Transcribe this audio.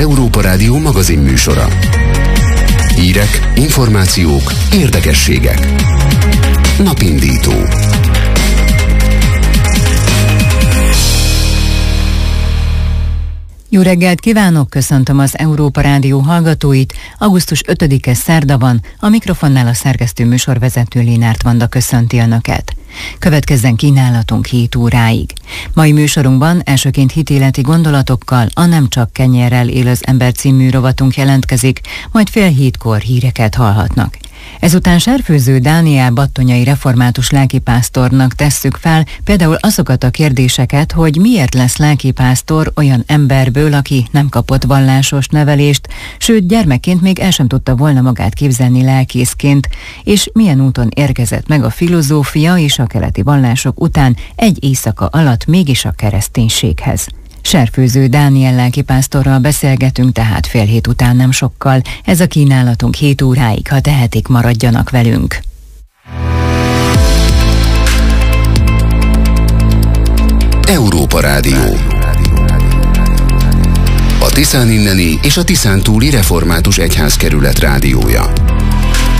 Európa Rádió magazinműsora. Hírek, információk, érdekességek. Napindító. Jó reggelt kívánok, köszöntöm az Európa Rádió hallgatóit. Augusztus 5-e szerda van, a mikrofonnál a szerkesztő műsorvezető Lénárt Vanda köszönti Önöket. Következzen kínálatunk 7 óráig. Mai műsorunkban elsőként hitéleti gondolatokkal a Nem csak kenyérrel él az ember című rovatunk jelentkezik, majd fél 7-kor híreket hallhatnak. Ezután Serfőző Dániel battonyai református lelkipásztornak tesszük fel például azokat a kérdéseket, hogy miért lesz lelkipásztor olyan emberből, aki nem kapott vallásos nevelést, sőt gyermekként még el sem tudta volna magát képzelni lelkészként, és milyen úton érkezett meg a filozófia és a keleti vallások után egy éjszaka alatt mégis a kereszténységhez. Serfőző Dániel lelkipásztorral beszélgetünk, tehát fél 7 után nem sokkal. Ez a kínálatunk 7 óráig, ha tehetik, maradjanak velünk. Európa Rádió. A Tiszán inneni és a Tiszán túli református egyházkerület rádiója.